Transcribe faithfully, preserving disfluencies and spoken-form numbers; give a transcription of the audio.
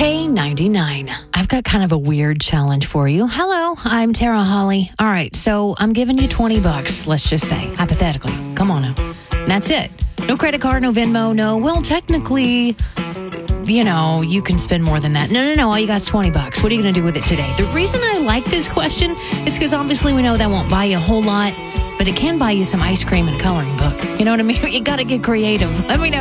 K ninety-nine. I've got kind of a weird challenge for you. Hello, I'm Tara Holly. All right, so I'm giving you twenty bucks, let's just say, hypothetically. Come on now. And that's it. No credit card, no Venmo, no, well, technically, you know, you can spend more than that. No, no, no, all you got is twenty bucks. What are you going to do with it today? The reason I like this question is because obviously we know that won't buy you a whole lot, but it can buy you some ice cream and a coloring book. You know what I mean? You got to get creative. Let me know.